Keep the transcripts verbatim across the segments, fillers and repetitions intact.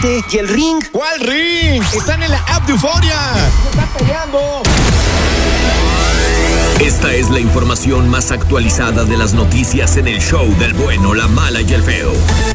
Oye, ¿y el ring? ¿Cuál ring? Están en la app de Euforia. ¡Se están peleando! Esta es la información más actualizada de las noticias en el show del bueno, la mala y el feo.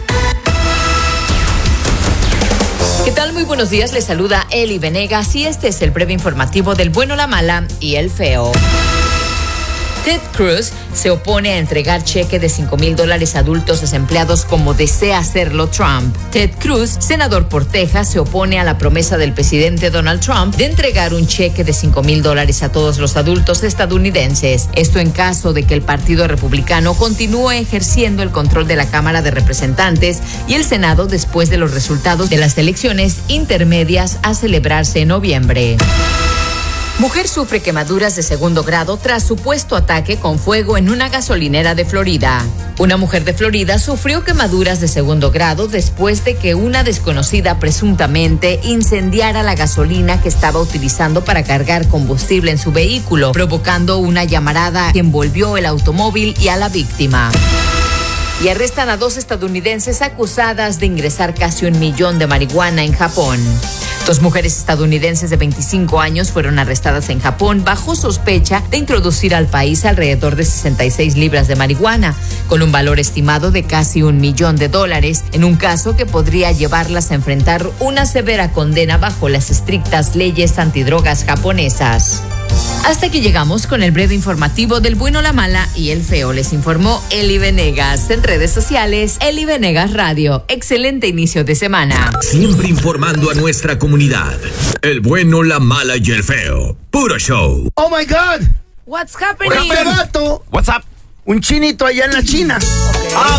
¿Qué tal? Muy buenos días, les saluda Eli Venegas y este es el breve informativo del bueno, la mala y el feo. Ted Cruz se opone a entregar cheque de cinco mil dólares a adultos desempleados como desea hacerlo Trump. Ted Cruz, senador por Texas, se opone a la promesa del presidente Donald Trump de entregar un cheque de cinco mil dólares a todos los adultos estadounidenses. Esto en caso de que el Partido Republicano continúe ejerciendo el control de la Cámara de Representantes y el Senado después de los resultados de las elecciones intermedias a celebrarse en noviembre. Mujer sufre quemaduras de segundo grado tras supuesto ataque con fuego en una gasolinera de Florida. Una mujer de Florida sufrió quemaduras de segundo grado después de que una desconocida presuntamente incendiara la gasolina que estaba utilizando para cargar combustible en su vehículo, provocando una llamarada que envolvió el automóvil y a la víctima. Y arrestan a dos estadounidenses acusadas de ingresar casi un millón de marihuana en Japón. Dos mujeres estadounidenses de veinticinco años fueron arrestadas en Japón bajo sospecha de introducir al país alrededor de sesenta y seis libras de marihuana, con un valor estimado de casi un millón de dólares, en un caso que podría llevarlas a enfrentar una severa condena bajo las estrictas leyes antidrogas japonesas. Hasta aquí llegamos con el breve informativo del bueno, la mala y el feo. Les informó Eli Venegas. En redes sociales, Eli Venegas Radio. Excelente inicio de semana. Siempre informando a nuestra comunidad. El bueno, la mala y el feo. Puro show. ¡Oh, my God! What's happening? Este vato, What's up? un chinito allá en la China. Okay. Ah,